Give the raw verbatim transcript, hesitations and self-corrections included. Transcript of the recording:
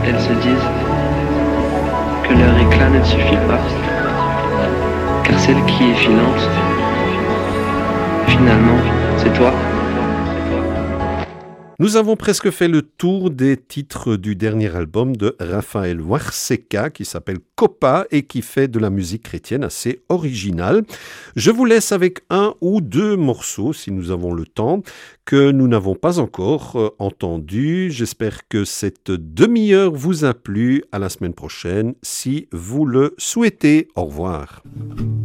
elles se disent que leur éclat ne suffit pas, car celle qui est filante, finalement, c'est toi. Nous avons presque fait le tour des titres du dernier album de Rafael Huarseca qui s'appelle Copa et qui fait de la musique chrétienne assez originale. Je vous laisse avec un ou deux morceaux, si nous avons le temps, que nous n'avons pas encore euh, entendus. J'espère que cette demi-heure vous a plu. À la semaine prochaine, si vous le souhaitez. Au revoir.